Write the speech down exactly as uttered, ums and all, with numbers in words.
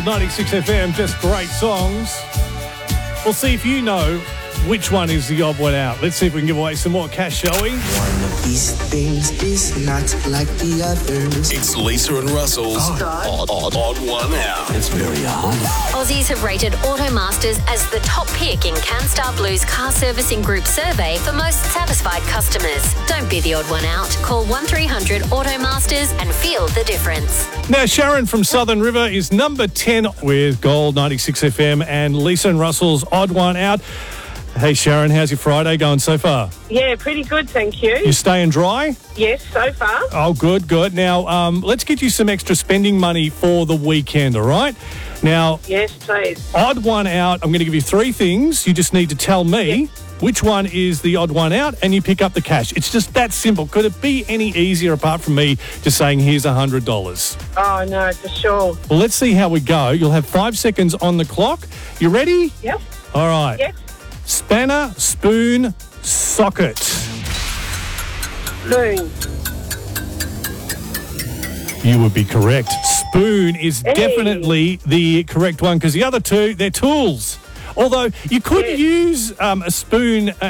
ninety-six F M, just great songs. We'll see if you know which one is the odd one out. Let's see if we can give away some more cash, shall we? One of these things is not like the others. It's Lisa and Russell's odd, odd, odd one out. It's very odd. Aussies have rated Automasters as the top pick in CanStar Blue's car servicing group survey for most satisfied customers. Don't be the odd one out. Call one three hundred Automasters and feel the difference. Now, Sharon from Southern River is number ten with Gold ninety-six F M and Lisa and Russell's odd one out. Hey, Sharon, how's your Friday going so far? Yeah, pretty good, thank you. You staying dry? Yes, so far. Oh, good, good. Now, um, let's get you some extra spending money for the weekend, all right? Now, Yes, please. odd one out, I'm going to give you three things. You just need to tell me which one is the odd one out and you pick up the cash. It's just that simple. Could it be any easier apart from me just saying, here's one hundred dollars? Oh, no, for sure. Well, let's see how we go. You'll have five seconds on the clock. You ready? Yep. All right. Yes. Spanner, spoon, socket. Spoon. You would be correct. Spoon is Hey. definitely the correct one because the other two, they're tools. Although you could Yes. use um, a spoon